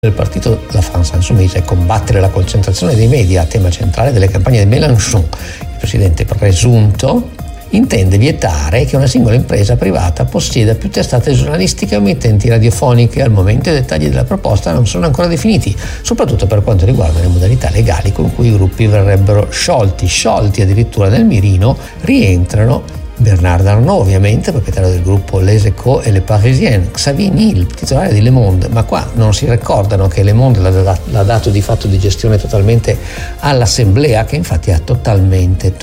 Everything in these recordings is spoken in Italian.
del partito La France Insoumise è combattere la concentrazione dei media, tema centrale delle campagne di Mélenchon. Il presidente presunto intende vietare che una singola impresa privata possieda più testate giornalistiche o emittenti radiofoniche. Al momento i dettagli della proposta non sono ancora definiti, soprattutto per quanto riguarda le modalità legali con cui i gruppi verrebbero sciolti addirittura nel mirino rientrano Bernard Arnault, ovviamente, proprietario del gruppo Les Echos e Le Parisien, Xavier Niel, titolare di Le Monde, ma qua non si ricordano che Le Monde l'ha dato di fatto di gestione totalmente all'Assemblea, che infatti è totalmente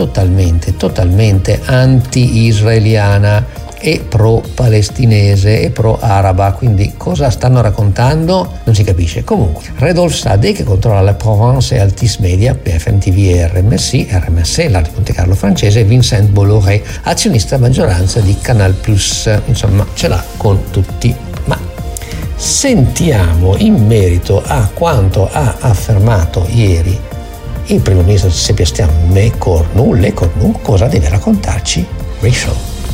anti-israeliana e pro-palestinese e pro-araba, quindi cosa stanno raccontando non si capisce. Comunque Rodolphe Sade, che controlla la Provence e Altice Media, BFM TV e RMC, la di Monte Carlo francese, e Vincent Bolloré, azionista a maggioranza di Canal+, insomma ce l'ha con tutti. Ma sentiamo in merito a quanto ha affermato ieri il primo ministro Sébastien Lecornu, cosa deve raccontarci Rachel.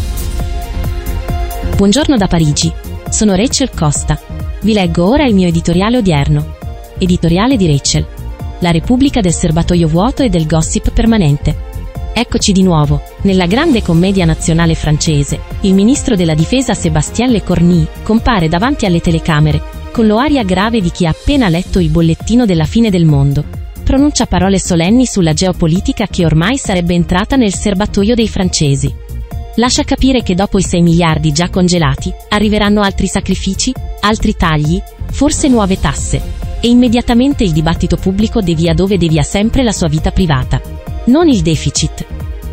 Buongiorno da Parigi, sono Rachel Costa. Vi leggo ora il mio editoriale odierno. Editoriale di Rachel. La Repubblica del serbatoio vuoto e del gossip permanente. Eccoci di nuovo, nella grande commedia nazionale francese, il ministro della difesa Sébastien Lecornu compare davanti alle telecamere, con l'aria grave di chi ha appena letto il bollettino della fine del mondo. Pronuncia parole solenni sulla geopolitica che ormai sarebbe entrata nel serbatoio dei francesi. Lascia capire che dopo i 6 miliardi già congelati, arriveranno altri sacrifici, altri tagli, forse nuove tasse. E immediatamente il dibattito pubblico devia dove devia sempre la sua vita privata. Non il deficit.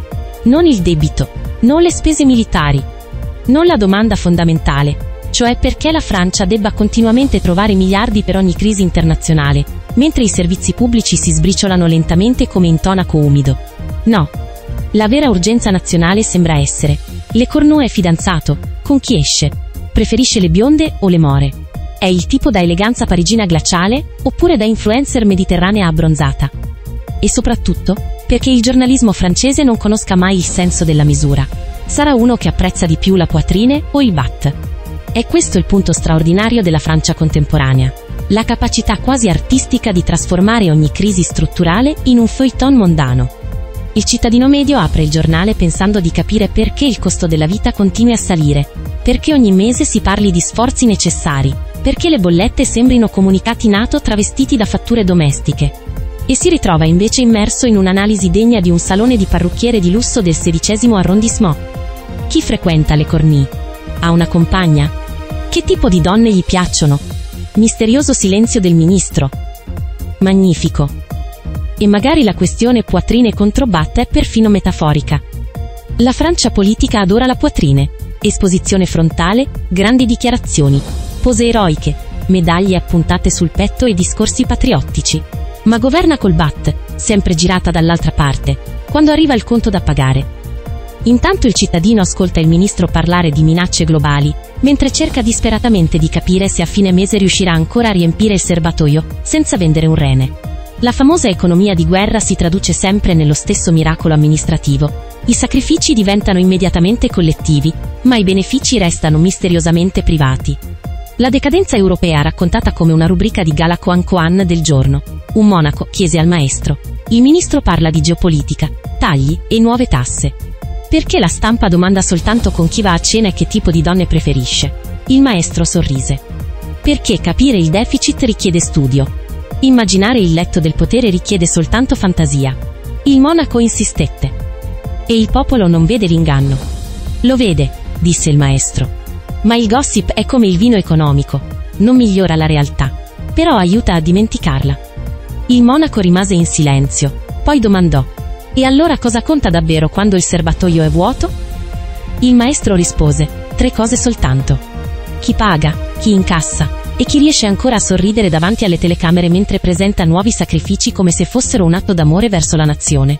Non il debito. Non le spese militari. Non la domanda fondamentale, cioè perché la Francia debba continuamente trovare miliardi per ogni crisi internazionale, mentre i servizi pubblici si sbriciolano lentamente come in tonaco umido. No. La vera urgenza nazionale sembra essere: Lecornu è fidanzato? Con chi esce? Preferisce le bionde o le more? È il tipo da eleganza parigina glaciale, oppure da influencer mediterranea abbronzata? E soprattutto, perché il giornalismo francese non conosca mai il senso della misura. Sarà uno che apprezza di più la poitrine o il bat? È questo il punto straordinario della Francia contemporanea. La capacità quasi artistica di trasformare ogni crisi strutturale in un feuilleton mondano. Il cittadino medio apre il giornale pensando di capire perché il costo della vita continui a salire, perché ogni mese si parli di sforzi necessari, perché le bollette sembrino comunicati NATO travestiti da fatture domestiche. E si ritrova invece immerso in un'analisi degna di un salone di parrucchiere di lusso del 16° arrondissement. Chi frequenta Lecornu? Ha una compagna? Che tipo di donne gli piacciono? Misterioso silenzio del ministro. Magnifico. E magari la questione poitrine contro bat è perfino metaforica. La Francia politica adora la poitrine. Esposizione frontale, grandi dichiarazioni, pose eroiche, medaglie appuntate sul petto e discorsi patriottici. Ma governa col bat, sempre girata dall'altra parte, quando arriva il conto da pagare. Intanto il cittadino ascolta il ministro parlare di minacce globali, mentre cerca disperatamente di capire se a fine mese riuscirà ancora a riempire il serbatoio, senza vendere un rene. La famosa economia di guerra si traduce sempre nello stesso miracolo amministrativo. I sacrifici diventano immediatamente collettivi, ma i benefici restano misteriosamente privati. La decadenza europea raccontata come una rubrica di Gala Coan del giorno. Un monaco chiese al maestro. Il ministro parla di geopolitica, tagli e nuove tasse. Perché la stampa domanda soltanto con chi va a cena e che tipo di donne preferisce? Il maestro sorrise. Perché capire il deficit richiede studio. Immaginare il letto del potere richiede soltanto fantasia. Il monaco insistette. E il popolo non vede l'inganno. Lo vede, disse il maestro. Ma il gossip è come il vino economico. Non migliora la realtà, però aiuta a dimenticarla. Il monaco rimase in silenzio, poi domandò: e allora cosa conta davvero quando il serbatoio è vuoto? Il maestro rispose: 3 cose soltanto. Chi paga, chi incassa, e chi riesce ancora a sorridere davanti alle telecamere mentre presenta nuovi sacrifici come se fossero un atto d'amore verso la nazione.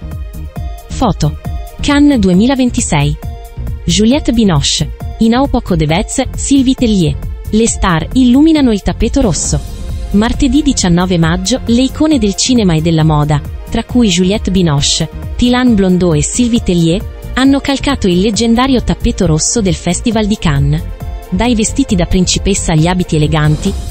Foto. Cannes 2026. Juliette Binoche. In Au Poco de Vez, Sylvie Tellier. Le star illuminano il tappeto rosso. Martedì 19 maggio, le icone del cinema e della moda, tra cui Juliette Binoche, Thylaine Blondeau e Sylvie Tellier, hanno calcato il leggendario tappeto rosso del Festival di Cannes. Dai vestiti da principessa agli abiti eleganti,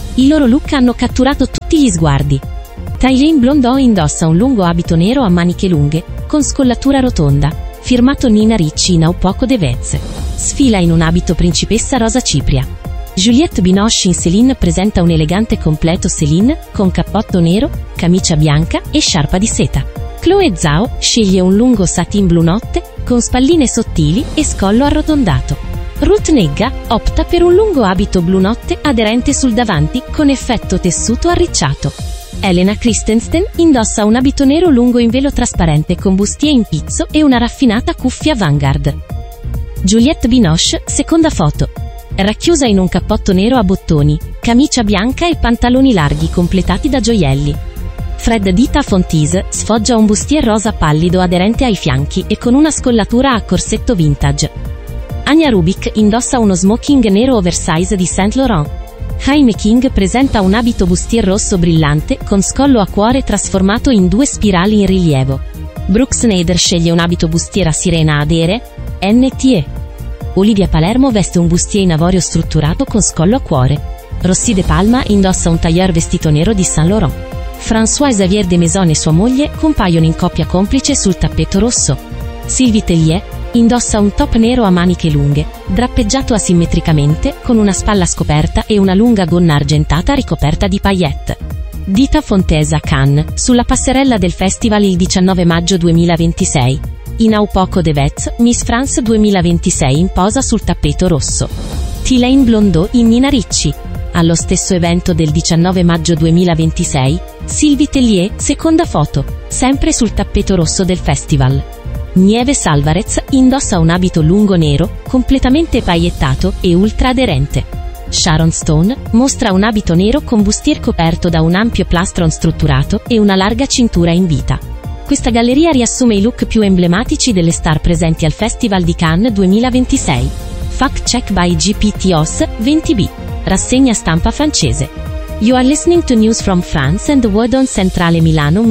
I loro look hanno catturato tutti gli sguardi. Tyleen Blondeau indossa un lungo abito nero a maniche lunghe, con scollatura rotonda, firmato Nina Ricci in Poco de Vez. Sfila in un abito principessa rosa cipria. Juliette Binoche in Céline presenta un elegante completo Céline, con cappotto nero, camicia bianca e sciarpa di seta. Chloé Zhao sceglie un lungo satin blu notte, con spalline sottili e scollo arrotondato. Ruth Negga opta per un lungo abito blu notte aderente sul davanti, con effetto tessuto arricciato. Elena Christensen indossa un abito nero lungo in velo trasparente con bustier in pizzo e una raffinata cuffia Vanguard. Juliette Binoche, seconda foto. Racchiusa in un cappotto nero a bottoni, camicia bianca e pantaloni larghi completati da gioielli. Fred Dita Fonteese sfoggia un bustier rosa pallido aderente ai fianchi e con una scollatura a corsetto vintage. Anya Rubik indossa uno smoking nero oversize di Saint Laurent. Jaime King presenta un abito bustier rosso brillante con scollo a cuore trasformato in 2 spirali in rilievo. Brooke Snyder sceglie un abito bustier a sirena adere, NTE. Olivia Palermo veste un bustier in avorio strutturato con scollo a cuore. Rossi De Palma indossa un tailleur vestito nero di Saint Laurent. François-Xavier de Maison e sua moglie compaiono in coppia complice sul tappeto rosso. Sylvie Tellier indossa un top nero a maniche lunghe, drappeggiato asimmetricamente, con una spalla scoperta e una lunga gonna argentata ricoperta di paillette. Dita Fonteese a Cannes, sulla passerella del festival il 19 maggio 2026. In Poco de Vez, Miss France 2026 in posa sul tappeto rosso. Tyleen Blondeau in Nina Ricci. Allo stesso evento del 19 maggio 2026, Sylvie Tellier, seconda foto, sempre sul tappeto rosso del festival. Nieves Alvarez indossa un abito lungo nero, completamente paillettato e ultra aderente. Sharon Stone mostra un abito nero con bustier coperto da un ampio plastron strutturato e una larga cintura in vita. Questa galleria riassume i look più emblematici delle star presenti al Festival di Cannes 2026. Fact check by GPTOS 20B. Rassegna stampa francese. You are listening to news from France and the world on Centrale Milano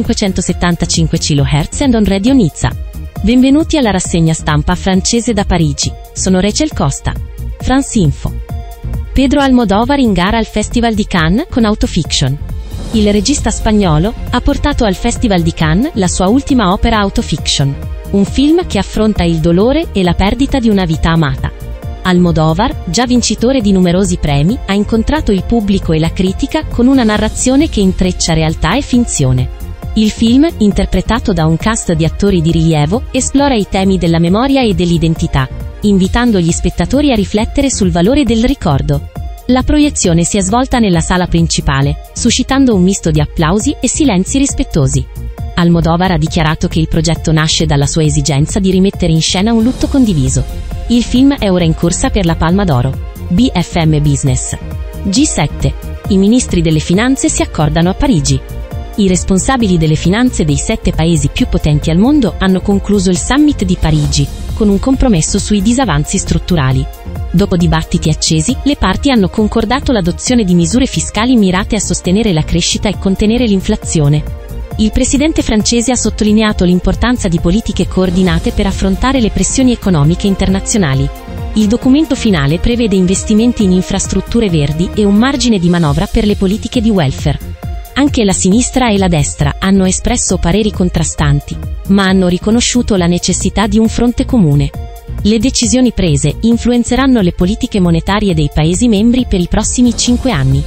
1575 kHz and on Radio Nizza. Benvenuti alla rassegna stampa francese da Parigi. Sono Rachel Costa. France Info. Pedro Almodóvar in gara al Festival di Cannes con Autofiction. Il regista spagnolo ha portato al Festival di Cannes la sua ultima opera Autofiction, un film che affronta il dolore e la perdita di una vita amata. Almodóvar, già vincitore di numerosi premi, ha incontrato il pubblico e la critica con una narrazione che intreccia realtà e finzione. Il film, interpretato da un cast di attori di rilievo, esplora i temi della memoria e dell'identità, invitando gli spettatori a riflettere sul valore del ricordo. La proiezione si è svolta nella sala principale, suscitando un misto di applausi e silenzi rispettosi. Almodóvar ha dichiarato che il progetto nasce dalla sua esigenza di rimettere in scena un lutto condiviso. Il film è ora in corsa per la Palma d'Oro. BFM Business. G7. I ministri delle finanze si accordano a Parigi. I responsabili delle finanze dei 7 paesi più potenti al mondo hanno concluso il summit di Parigi, con un compromesso sui disavanzi strutturali. Dopo dibattiti accesi, le parti hanno concordato l'adozione di misure fiscali mirate a sostenere la crescita e contenere l'inflazione. Il presidente francese ha sottolineato l'importanza di politiche coordinate per affrontare le pressioni economiche internazionali. Il documento finale prevede investimenti in infrastrutture verdi e un margine di manovra per le politiche di welfare. Anche la sinistra e la destra hanno espresso pareri contrastanti, ma hanno riconosciuto la necessità di un fronte comune. Le decisioni prese influenzeranno le politiche monetarie dei Paesi membri per i prossimi 5 anni.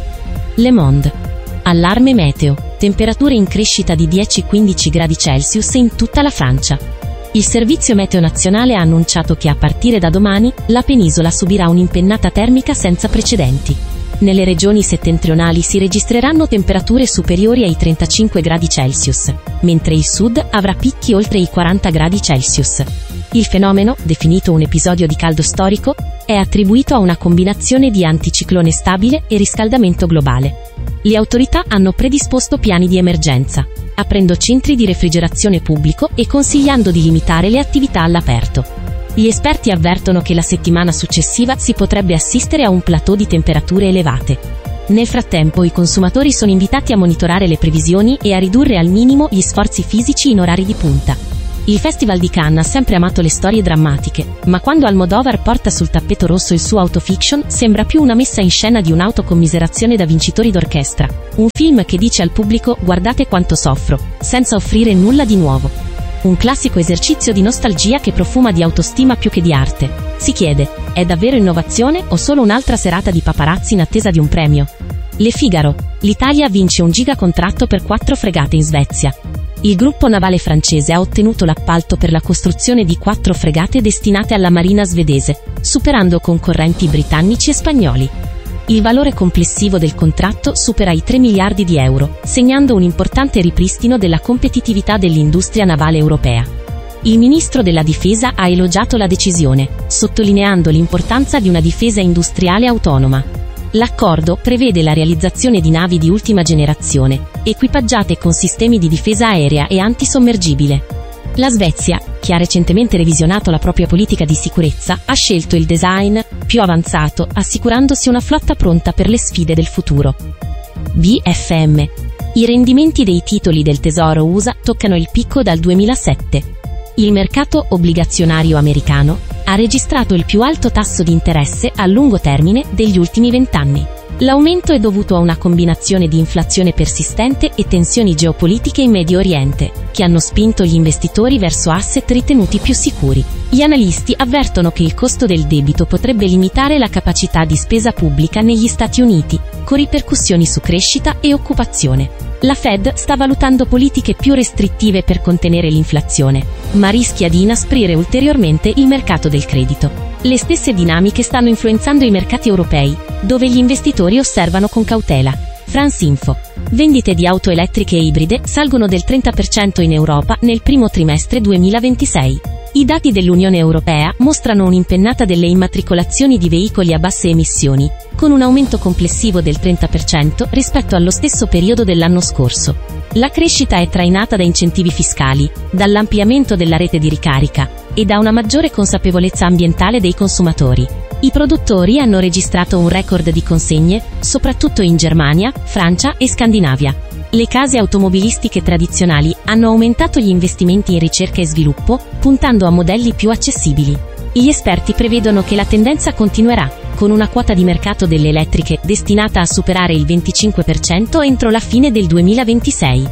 Le Monde. Allarme meteo. Temperature in crescita di 10-15 gradi Celsius in tutta la Francia. Il Servizio Meteo Nazionale ha annunciato che a partire da domani, la penisola subirà un'impennata termica senza precedenti. Nelle regioni settentrionali si registreranno temperature superiori ai 35 gradi Celsius, mentre il sud avrà picchi oltre i 40 gradi Celsius. Il fenomeno, definito un episodio di caldo storico, è attribuito a una combinazione di anticiclone stabile e riscaldamento globale. Le autorità hanno predisposto piani di emergenza, aprendo centri di refrigerazione pubblico e consigliando di limitare le attività all'aperto. Gli esperti avvertono che la settimana successiva si potrebbe assistere a un plateau di temperature elevate. Nel frattempo i consumatori sono invitati a monitorare le previsioni e a ridurre al minimo gli sforzi fisici in orari di punta. Il Festival di Cannes ha sempre amato le storie drammatiche, ma quando Almodóvar porta sul tappeto rosso il suo autofiction, sembra più una messa in scena di un'autocommiserazione da vincitori d'orchestra. Un film che dice al pubblico «guardate quanto soffro», senza offrire nulla di nuovo. Un classico esercizio di nostalgia che profuma di autostima più che di arte. Si chiede, è davvero innovazione o solo un'altra serata di paparazzi in attesa di un premio? Le Figaro. L'Italia vince un gigacontratto per 4 fregate in Svezia. Il gruppo navale francese ha ottenuto l'appalto per la costruzione di 4 fregate destinate alla marina svedese, superando concorrenti britannici e spagnoli. Il valore complessivo del contratto supera i 3 miliardi di euro, segnando un importante ripristino della competitività dell'industria navale europea. Il ministro della Difesa ha elogiato la decisione, sottolineando l'importanza di una difesa industriale autonoma. L'accordo prevede la realizzazione di navi di ultima generazione, equipaggiate con sistemi di difesa aerea e antisommergibile. La Svezia, che ha recentemente revisionato la propria politica di sicurezza, ha scelto il design più avanzato, assicurandosi una flotta pronta per le sfide del futuro. BFM. I rendimenti dei titoli del Tesoro USA toccano il picco dal 2007. Il mercato obbligazionario americano ha registrato il più alto tasso di interesse a lungo termine degli ultimi 20 anni. L'aumento è dovuto a una combinazione di inflazione persistente e tensioni geopolitiche in Medio Oriente, che hanno spinto gli investitori verso asset ritenuti più sicuri. Gli analisti avvertono che il costo del debito potrebbe limitare la capacità di spesa pubblica negli Stati Uniti, con ripercussioni su crescita e occupazione. La Fed sta valutando politiche più restrittive per contenere l'inflazione, ma rischia di inasprire ulteriormente il mercato del credito. Le stesse dinamiche stanno influenzando i mercati europei, dove gli investitori osservano con cautela. France Info. Vendite di auto elettriche e ibride salgono del 30% in Europa nel primo trimestre 2026. I dati dell'Unione Europea mostrano un'impennata delle immatricolazioni di veicoli a basse emissioni, con un aumento complessivo del 30% rispetto allo stesso periodo dell'anno scorso. La crescita è trainata da incentivi fiscali, dall'ampliamento della rete di ricarica e da una maggiore consapevolezza ambientale dei consumatori. I produttori hanno registrato un record di consegne, soprattutto in Germania, Francia e Scandinavia. Le case automobilistiche tradizionali hanno aumentato gli investimenti in ricerca e sviluppo, puntando a modelli più accessibili. Gli esperti prevedono che la tendenza continuerà, con una quota di mercato delle elettriche destinata a superare il 25% entro la fine del 2026.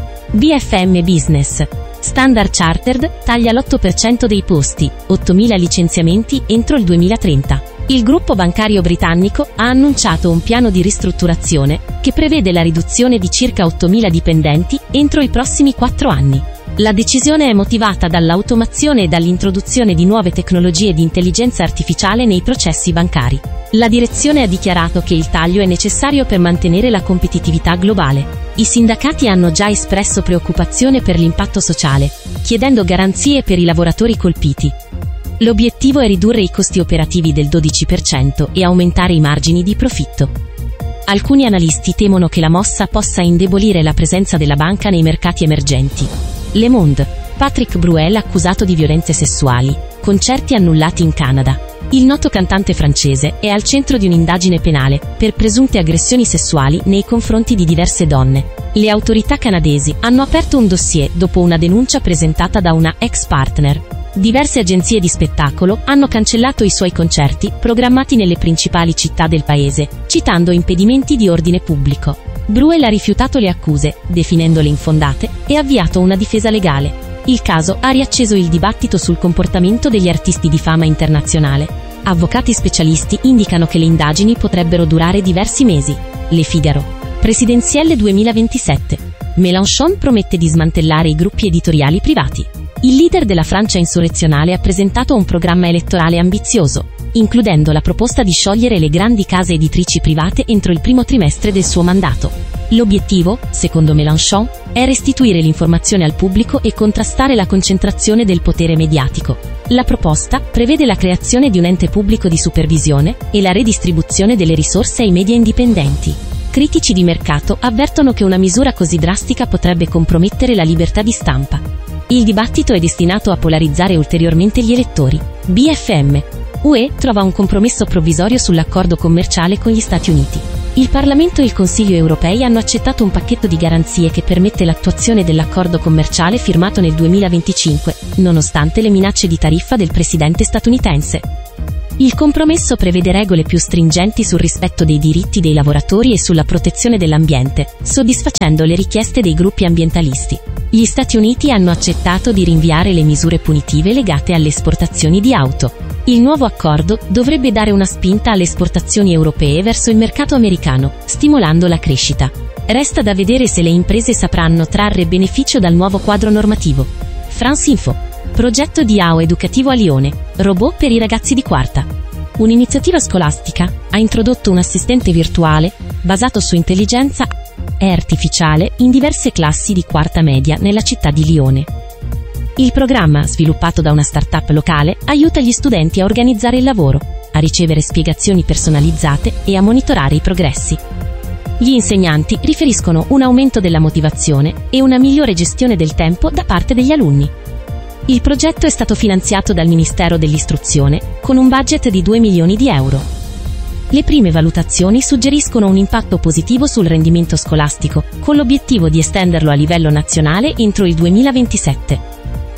BFM Business. Standard Chartered taglia l'8% dei posti, 8.000 licenziamenti entro il 2030. Il gruppo bancario britannico ha annunciato un piano di ristrutturazione che prevede la riduzione di circa 8.000 dipendenti entro i prossimi 4 anni. La decisione è motivata dall'automazione e dall'introduzione di nuove tecnologie di intelligenza artificiale nei processi bancari. La direzione ha dichiarato che il taglio è necessario per mantenere la competitività globale. I sindacati hanno già espresso preoccupazione per l'impatto sociale, chiedendo garanzie per i lavoratori colpiti. L'obiettivo è ridurre i costi operativi del 12% e aumentare i margini di profitto. Alcuni analisti temono che la mossa possa indebolire la presenza della banca nei mercati emergenti. Le Monde. Patrick Bruel accusato di violenze sessuali, concerti annullati in Canada. Il noto cantante francese è al centro di un'indagine penale per presunte aggressioni sessuali nei confronti di diverse donne. Le autorità canadesi hanno aperto un dossier dopo una denuncia presentata da una ex partner. Diverse agenzie di spettacolo hanno cancellato i suoi concerti programmati nelle principali città del paese, citando impedimenti di ordine pubblico. Bruel ha rifiutato le accuse, definendole infondate, e avviato una difesa legale. Il caso ha riacceso il dibattito sul comportamento degli artisti di fama internazionale. Avvocati specialisti indicano che le indagini potrebbero durare diversi mesi. Le Figaro. Presidenzielle 2027. Mélenchon promette di smantellare i gruppi editoriali privati. Il leader della Francia insurrezionale ha presentato un programma elettorale ambizioso, includendo la proposta di sciogliere le grandi case editrici private entro il primo trimestre del suo mandato. L'obiettivo, secondo Mélenchon, è restituire l'informazione al pubblico e contrastare la concentrazione del potere mediatico. La proposta prevede la creazione di un ente pubblico di supervisione e la redistribuzione delle risorse ai media indipendenti. Critici di mercato avvertono che una misura così drastica potrebbe compromettere la libertà di stampa. Il dibattito è destinato a polarizzare ulteriormente gli elettori. BFM. UE trova un compromesso provvisorio sull'accordo commerciale con gli Stati Uniti. Il Parlamento e il Consiglio europei hanno accettato un pacchetto di garanzie che permette l'attuazione dell'accordo commerciale firmato nel 2025, nonostante le minacce di tariffa del presidente statunitense. Il compromesso prevede regole più stringenti sul rispetto dei diritti dei lavoratori e sulla protezione dell'ambiente, soddisfacendo le richieste dei gruppi ambientalisti. Gli Stati Uniti hanno accettato di rinviare le misure punitive legate alle esportazioni di auto. Il nuovo accordo dovrebbe dare una spinta alle esportazioni europee verso il mercato americano, stimolando la crescita. Resta da vedere se le imprese sapranno trarre beneficio dal nuovo quadro normativo. France Info. Progetto di AO educativo a Lione. Robot per i ragazzi di quarta. Un'iniziativa scolastica ha introdotto un assistente virtuale, basato su intelligenza artificiale, in diverse classi di quarta media nella città di Lione. Il programma, sviluppato da una startup locale, aiuta gli studenti a organizzare il lavoro, a ricevere spiegazioni personalizzate e a monitorare i progressi. Gli insegnanti riferiscono un aumento della motivazione e una migliore gestione del tempo da parte degli alunni. Il progetto è stato finanziato dal Ministero dell'Istruzione con un budget di 2 milioni di euro. Le prime valutazioni suggeriscono un impatto positivo sul rendimento scolastico, con l'obiettivo di estenderlo a livello nazionale entro il 2027.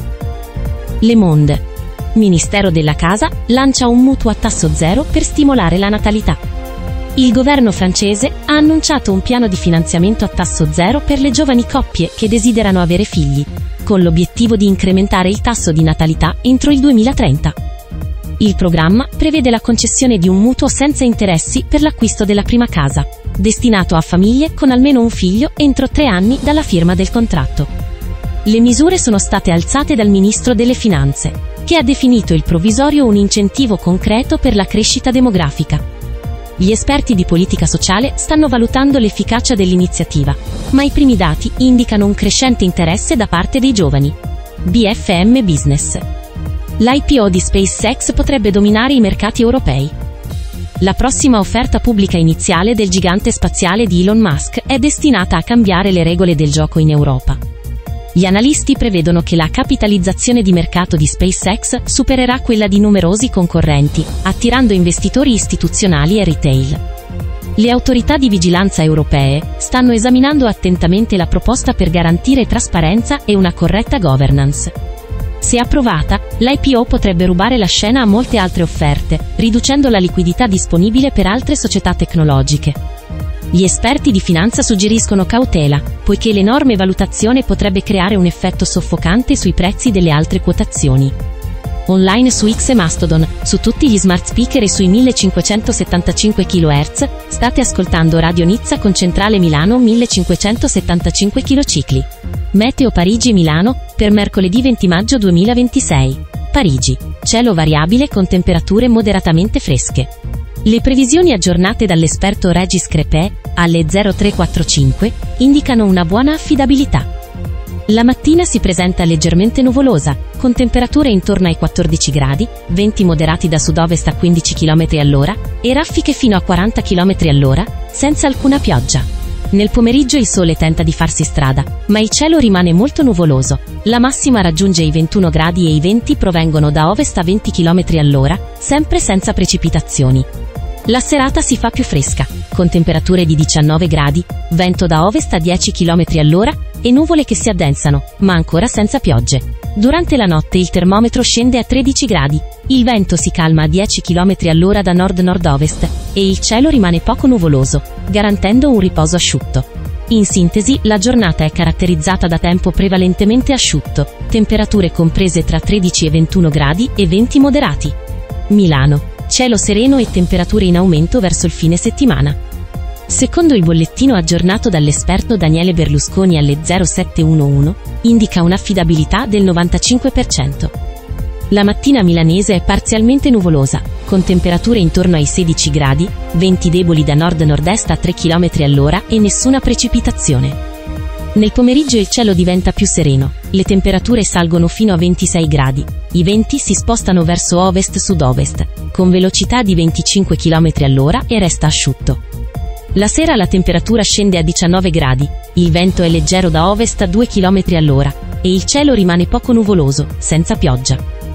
Le Monde. Ministero della Casa lancia un mutuo a tasso zero per stimolare la natalità. Il governo francese ha annunciato un piano di finanziamento a tasso zero per le giovani coppie che desiderano avere figli, con l'obiettivo di incrementare il tasso di natalità entro il 2030. Il programma prevede la concessione di un mutuo senza interessi per l'acquisto della prima casa, destinato a famiglie con almeno un figlio entro 3 anni dalla firma del contratto. Le misure sono state alzate dal Ministro delle Finanze, che ha definito il provvisorio un incentivo concreto per la crescita demografica. Gli esperti di politica sociale stanno valutando l'efficacia dell'iniziativa, ma i primi dati indicano un crescente interesse da parte dei giovani. BFM Business. L'IPO di SpaceX potrebbe dominare i mercati europei. La prossima offerta pubblica iniziale del gigante spaziale di Elon Musk è destinata a cambiare le regole del gioco in Europa. Gli analisti prevedono che la capitalizzazione di mercato di SpaceX supererà quella di numerosi concorrenti, attirando investitori istituzionali e retail. Le autorità di vigilanza europee stanno esaminando attentamente la proposta per garantire trasparenza e una corretta governance. Se approvata, l'IPO potrebbe rubare la scena a molte altre offerte, riducendo la liquidità disponibile per altre società tecnologiche. Gli esperti di finanza suggeriscono cautela, poiché l'enorme valutazione potrebbe creare un effetto soffocante sui prezzi delle altre quotazioni. Online su X e Mastodon, su tutti gli smart speaker e sui 1575 kHz, state ascoltando Radio Nizza con centrale Milano 1575 kcicli. Meteo Parigi e Milano, per mercoledì 20 maggio 2026. Parigi. Cielo variabile con temperature moderatamente fresche. Le previsioni aggiornate dall'esperto Regis Crepè, alle 0345, indicano una buona affidabilità. La mattina si presenta leggermente nuvolosa, con temperature intorno ai 14 gradi, venti moderati da sud-ovest a 15 km all'ora, e raffiche fino a 40 km all'ora, senza alcuna pioggia. Nel pomeriggio il sole tenta di farsi strada, ma il cielo rimane molto nuvoloso. La massima raggiunge i 21 gradi e i venti provengono da ovest a 20 km all'ora, sempre senza precipitazioni. La serata si fa più fresca, con temperature di 19 gradi, vento da ovest a 10 km all'ora, e nuvole che si addensano, ma ancora senza piogge. Durante la notte il termometro scende a 13 gradi, il vento si calma a 10 km all'ora da nord-nord-ovest, e il cielo rimane poco nuvoloso, garantendo un riposo asciutto. In sintesi, la giornata è caratterizzata da tempo prevalentemente asciutto, temperature comprese tra 13 e 21 gradi e venti moderati. Milano. Cielo sereno e temperature in aumento verso il fine settimana. Secondo il bollettino aggiornato dall'esperto Daniele Berlusconi alle 0711, indica un'affidabilità del 95%. La mattina milanese è parzialmente nuvolosa, con temperature intorno ai 16 gradi, venti deboli da nord-nord-est a 3 km all'ora e nessuna precipitazione. Nel pomeriggio il cielo diventa più sereno, le temperature salgono fino a 26 gradi, i venti si spostano verso ovest-sud-ovest, con velocità di 25 km all'ora e resta asciutto. La sera la temperatura scende a 19 gradi, il vento è leggero da ovest a 2 km all'ora, e il cielo rimane poco nuvoloso, senza pioggia.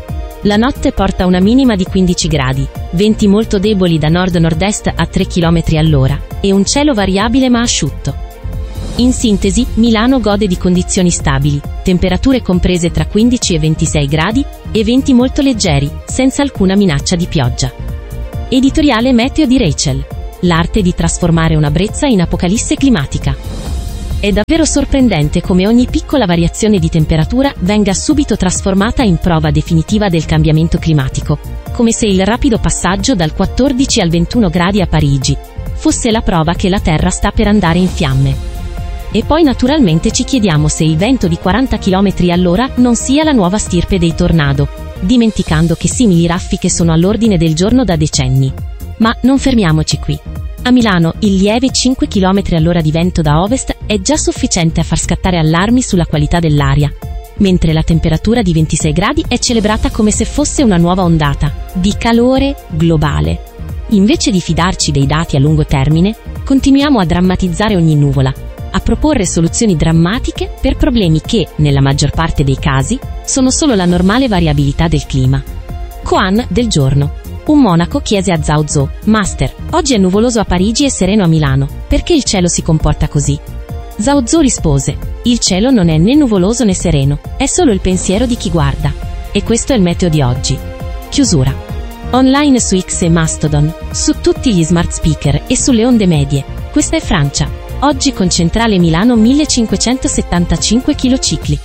La notte porta una minima di 15 gradi, venti molto deboli da nord-nord-est a 3 km all'ora, e un cielo variabile ma asciutto. In sintesi, Milano gode di condizioni stabili, temperature comprese tra 15 e 26 gradi, e venti molto leggeri, senza alcuna minaccia di pioggia. Editoriale meteo di Rachel. L'arte di trasformare una brezza in apocalisse climatica. È davvero sorprendente come ogni piccola variazione di temperatura venga subito trasformata in prova definitiva del cambiamento climatico, come se il rapido passaggio dal 14 al 21 gradi a Parigi fosse la prova che la Terra sta per andare in fiamme. E poi naturalmente ci chiediamo se il vento di 40 km all'ora non sia la nuova stirpe dei tornado, dimenticando che simili raffiche sono all'ordine del giorno da decenni. Ma non fermiamoci qui. A Milano, il lieve 5 km all'ora di vento da ovest è già sufficiente a far scattare allarmi sulla qualità dell'aria, mentre la temperatura di 26 gradi è celebrata come se fosse una nuova ondata di calore globale. Invece di fidarci dei dati a lungo termine, continuiamo a drammatizzare ogni nuvola, a proporre soluzioni drammatiche per problemi che, nella maggior parte dei casi, sono solo la normale variabilità del clima. Koan del giorno. Un monaco chiese a Zhao Zhou: Master, oggi è nuvoloso a Parigi e sereno a Milano, perché il cielo si comporta così? Zhao Zhou rispose: il cielo non è né nuvoloso né sereno, è solo il pensiero di chi guarda. E questo è il meteo di oggi. Chiusura. Online su X e Mastodon, su tutti gli smart speaker e sulle onde medie. Questa è Francia. Oggi con centrale Milano 1575 kcicli.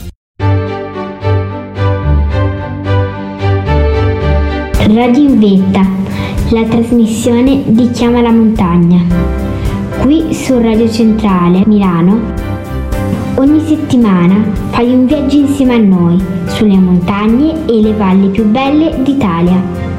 Radio in Vetta, la trasmissione di Chiama la Montagna. Qui su Radio Centrale Milano, ogni settimana fai un viaggio insieme a noi sulle montagne e le valli più belle d'Italia.